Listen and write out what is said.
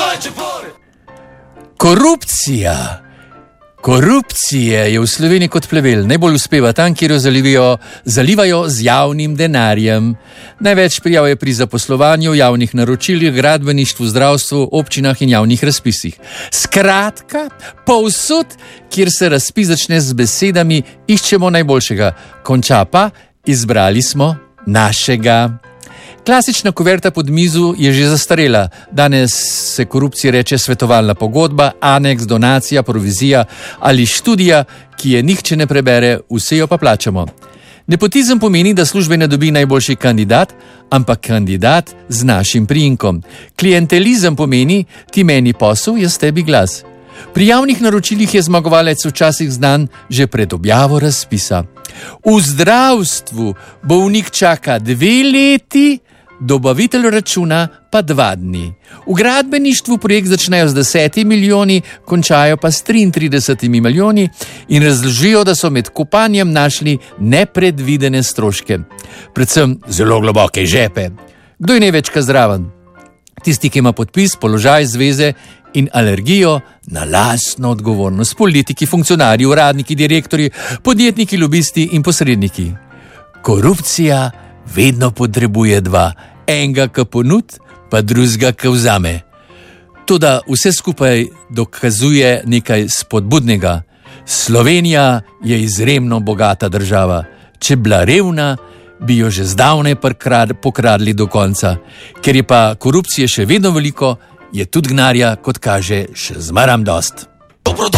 Korupcija. Korupcije je v Sloveniji kot plevel. Najbolj uspeva tam, kjer jo zalivajo z javnim denarjem. Največ prijav je pri zaposlovanju, javnih naročilih, gradbeništvu, zdravstvu, občinah in javnih razpisih. Skratka, povsod, kjer se razpis začne z besedami iščemo najboljšega, konča pa izbrali smo našega. Klasična kuverta pod mizo je že zastarela. Danes se korupciji reče svetovalna pogodba, aneks, donacija, provizija ali študija, ki je nihče ne prebere, vse jo pa plačamo. Nepotizem pomeni, da službe ne dobi najboljši kandidat, ampak kandidat z našim priimkom. Klientelizem pomeni, ti meni posel, jaz tebi glas. Pri javnih naročilih je zmagovalec včasih znan že pred objavo razpisa. V zdravstvu bolnik čaka 2 leti, dobavitelj računa pa 2 dni. V gradbeništvu projekt začnejo z 10 milijoni, končajo pa s 33 milijoni in razložijo, da so med kopanjem našli nepredvidene stroške. Predvsem zelo globoke žepe. Kdo je največkrat zraven? Tisti, ki ima podpis, položaj, zveze in alergijo na lastno odgovornost. Politiki, funkcionarji, uradniki, direktorji, podjetniki, lobisti in posredniki. Korupcija vedno potrebuje 2. Enega, ki ponud, pa drugega, ki vzame. Toda vse skupaj dokazuje nekaj spodbudnega. Slovenija je izjemno bogata država. Če bila revna, bi jo že zdavnaj pokradli do konca. Ker je pa korupcije še vedno veliko, je tudi gnarja, kot kaže, še zmaram dost.